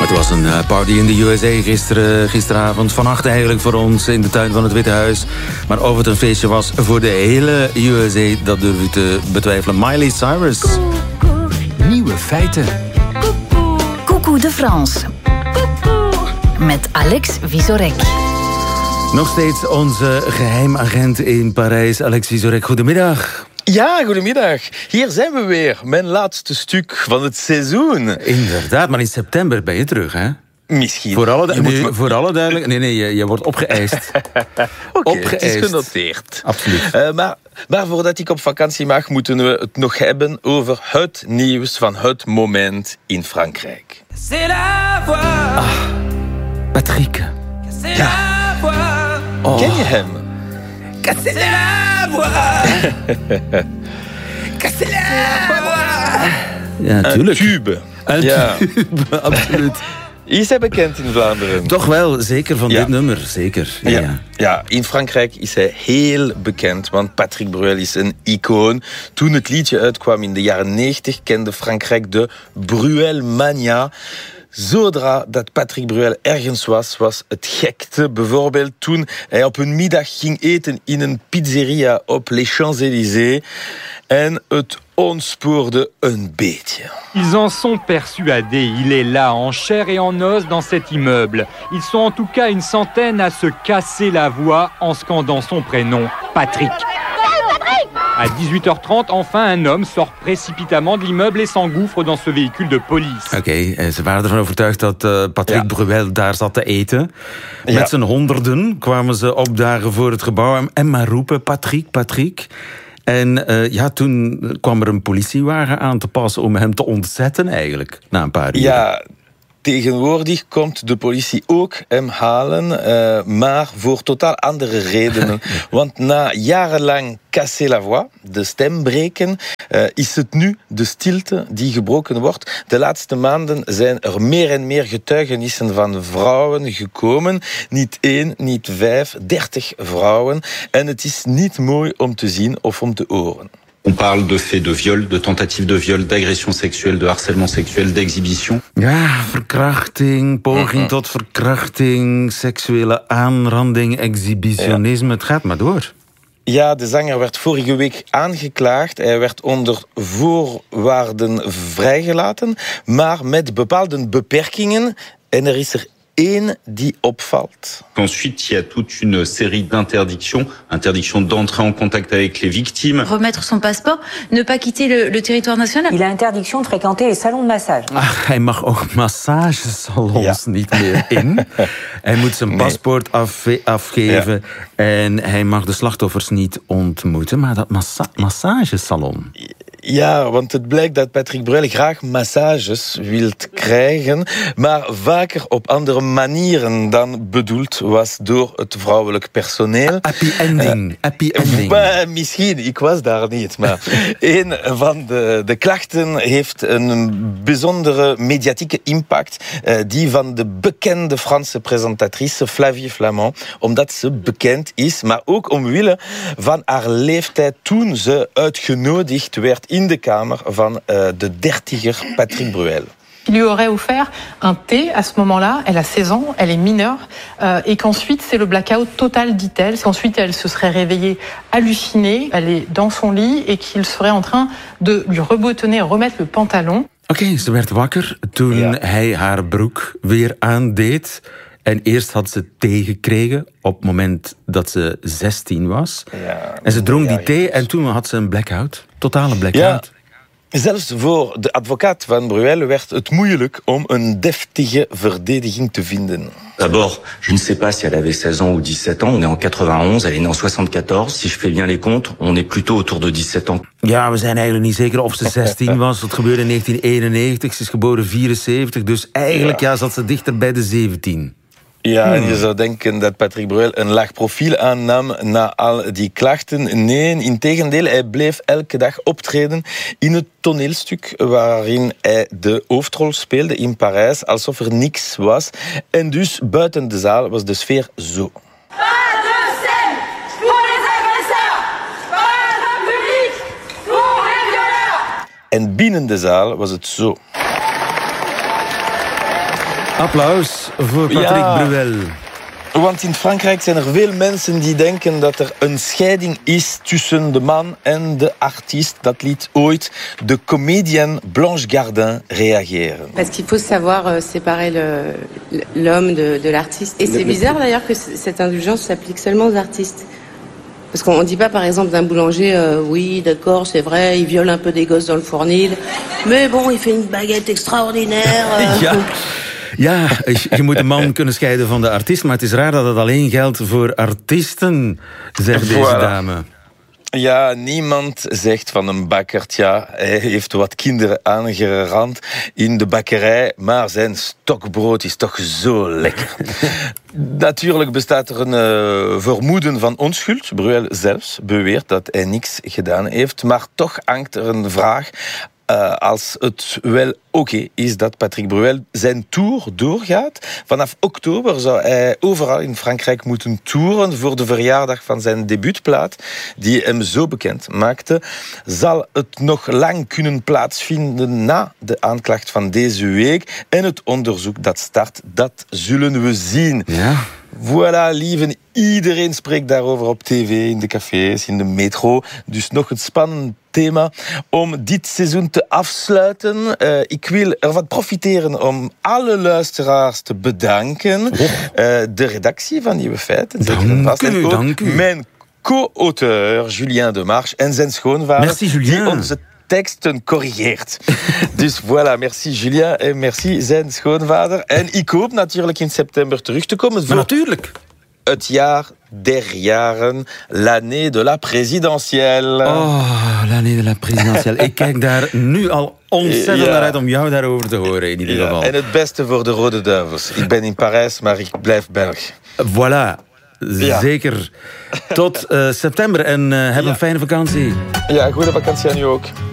Het was een party in de USA gisteravond. Vannacht eigenlijk voor ons in de tuin van het Witte Huis. Maar of het een feestje was voor de hele USA, dat durf ik te betwijfelen. Miley Cyrus. Nieuwe feiten. Coucou de France. Met Alex Vizorek. Nog steeds onze geheimagent in Parijs, Alex Vizorek. Goedemiddag. Ja, goedemiddag. Hier zijn we weer. Mijn laatste stuk van het seizoen. Inderdaad, maar in september ben je terug, hè? Misschien. Voor alle duidelijk. Nee, je wordt opgeëist. Oké, het is genoteerd. Absoluut. Maar voordat ik op vakantie mag, moeten we het nog hebben over het nieuws van het moment in Frankrijk. Patrick. Ja. Oh. Ken je hem? Ja, tuurlijk. Tube. Ja. Tube, absoluut. Is hij bekend in Vlaanderen? Toch wel, zeker van dit nummer, zeker. Ja, in Frankrijk is hij heel bekend, want Patrick Bruel is een icoon. Toen het liedje uitkwam in de jaren 90, kende Frankrijk de Bruel-mania. Zodra dat Patrick Bruel ergens was het gekte. Bijvoorbeeld toen hij op een middag ging eten in een pizzeria op Les Champs-Élysées. En het ontspoorde een beetje. Ils en sont persuadés. Il est là, en chair et en os, dans cet immeuble. Ils sont en tout cas une centaine à se casser la voix en scandant son prénom, Patrick. À 18h30, enfin, un homme sort précipitamment de l'immeuble et s'engouffre dans ce véhicule de police. Oké, ze waren ervan overtuigd dat Patrick Bruel daar zat te eten. Met zijn honderden kwamen ze opdagen voor het gebouw en maar roepen, Patrick. En toen kwam er een politiewagen aan te passen om hem te ontzetten eigenlijk, na een paar uur. Ja, tegenwoordig komt de politie ook hem halen, maar voor totaal andere redenen. Want na jarenlang casser la voix, de stem breken, is het nu de stilte die gebroken wordt. De laatste maanden zijn er meer en meer getuigenissen van vrouwen gekomen. Niet 1, niet 5, 30 vrouwen. En het is niet mooi om te zien of om te horen. On parle de faits de viol, de tentatives de viol, d'agression seksueel, de harcèlement seksueel, d'exhibition. Ja, verkrachting, poging tot verkrachting, seksuele aanranding, exhibitionisme. Het gaat maar door. Ja, de zanger werd vorige week aangeklaagd. Hij werd onder voorwaarden vrijgelaten, maar met bepaalde beperkingen. En er is er één die opvalt. Ensuite, il y a toute une série d'interdictions. Interdiction d'entrer en contact avec les victimes. Remettre son passeport, ne pas quitter le territoire national. Il a interdiction de fréquenter les salons de massage. Hij mag ook massagesalons niet meer in. Hij moet zijn paspoort afgeven. En hij mag de slachtoffers niet ontmoeten. Maar dat massagesalon... Ja, want het blijkt dat Patrick Bruel graag massages wil krijgen, maar vaker op andere manieren dan bedoeld was door het vrouwelijk personeel. Happy ending. Misschien, ik was daar niet, maar een van de klachten heeft een bijzondere mediatieke impact, die van de bekende Franse presentatrice Flavie Flament, omdat ze bekend is, maar ook omwille van haar leeftijd toen ze uitgenodigd werd in de kamer van de 30er Patrick Bruel. Il lui aurait offert un thé à ce moment-là. Elle a 16 ans, elle est mineure. Et qu'ensuite, c'est le blackout total, dit-elle. Qu'ensuite, elle se serait réveillée hallucinée. Elle est dans son lit et qu'il serait en train de lui reboutonner, remettre le pantalon. Oké, ze werd wakker toen hij haar broek weer aandeed. En eerst had ze thee gekregen op het moment dat ze 16 was. Ja, en ze dronk die thee en toen had ze een blackout. Totale blackout. Ja, zelfs voor de advocaat van Bruel werd het moeilijk om een deftige verdediging te vinden. D'abord, je ne sais pas si elle avait 16 ans ou 17 ans. On est en 91, elle est née en 74. Si je fais bien les comptes, on est plutôt autour de 17 ans. Ja, we zijn eigenlijk niet zeker of ze 16 was. Dat gebeurde in 1991, ze is geboren 74. Dus eigenlijk zat ze dichter bij de 17. Ja, en je zou denken dat Patrick Bruel een laag profiel aannam na al die klachten. Nee, integendeel, hij bleef elke dag optreden in het toneelstuk waarin hij de hoofdrol speelde in Parijs, alsof er niks was. En dus buiten de zaal was de sfeer zo. En binnen de zaal was het zo. Applaus voor Patrick Bruel. Want in Frankrijk zijn er veel mensen die denken dat er een scheiding is tussen de man en de artiest. Dat liet ooit de comedienne Blanche Gardin reageren. Parce qu'il faut savoir séparer l'homme de l'artiste. Et c'est bizarre d'ailleurs que cette indulgence s'applique seulement aux artistes. Parce qu'on ne dit pas par exemple d'un boulanger, oui d'accord c'est vrai, il viole un peu des gosses dans le fournil. Mais bon, il fait une baguette extraordinaire. Ja, je moet de man kunnen scheiden van de artiest, maar het is raar dat het alleen geldt voor artiesten, zegt deze dame. Ja, niemand zegt van een bakker, tja, hij heeft wat kinderen aangerand in de bakkerij, maar zijn stokbrood is toch zo lekker. Natuurlijk bestaat er een vermoeden van onschuld. Bruel zelfs beweert dat hij niks gedaan heeft, maar toch hangt er een vraag als het wel oké is dat Patrick Bruel zijn tour doorgaat. Vanaf oktober zou hij overal in Frankrijk moeten toeren voor de verjaardag van zijn debuutplaat, die hem zo bekend maakte. Zal het nog lang kunnen plaatsvinden na de aanklacht van deze week en het onderzoek dat start, dat zullen we zien. Ja. Voilà, lieven, iedereen spreekt daarover op tv, in de cafés, in de metro. Dus nog een spannend thema om dit seizoen te afsluiten. Ik wil ervan profiteren om alle luisteraars te bedanken. De redactie van Nieuwe Feiten. Dank u. Mijn co-auteur Julien Demarche en zijn schoonvader. Merci, Julien. Die onze teksten corrigeert. Dus voilà, merci Julien en merci zijn schoonvader. En ik hoop natuurlijk in september terug te komen. Maar natuurlijk. Het jaar der jaren, l'année de la présidentielle. Oh, l'année de la présidentielle. Ik kijk daar nu al ontzettend naar uit om jou daarover te horen in ieder geval. En het beste voor de Rode Duivels. Ik ben in Parijs, maar ik blijf Belg. Voilà. Zeker. Tot september en heb een fijne vakantie. Ja, goede vakantie aan u ook.